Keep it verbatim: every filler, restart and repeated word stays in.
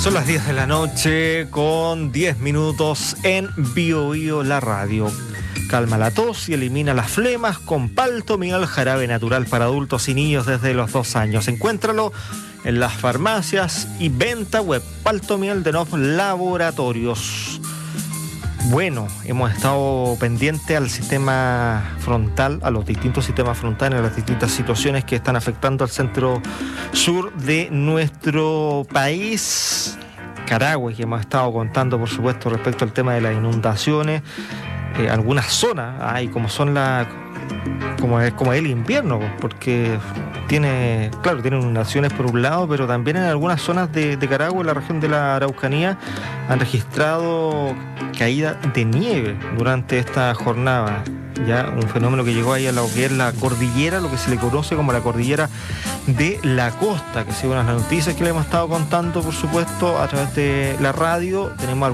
Son las diez de la noche con diez minutos en Bio Bio, la radio. Calma la tos y elimina las flemas con Paltomial, jarabe natural para adultos y niños desde los dos años. Encuéntralo en las farmacias y venta web. Paltomial de Nov Laboratorios. Bueno, hemos estado pendientes al sistema frontal, a los distintos sistemas frontales, a las distintas situaciones que están afectando al centro sur de nuestro país. Carahue, que hemos estado contando, por supuesto, respecto al tema de las inundaciones. Eh, algunas zonas, hay como son la, como es, como es el invierno, porque tiene, claro, tiene inundaciones por un lado, pero también en algunas zonas de, de Carahue, en la región de la Araucanía, han registrado caída de nieve durante esta jornada. Ya un fenómeno que llegó ahí a lo que es la cordillera, lo que se le conoce como la cordillera de la costa, que según las noticias que le hemos estado contando, por supuesto, a través de la radio, tenemos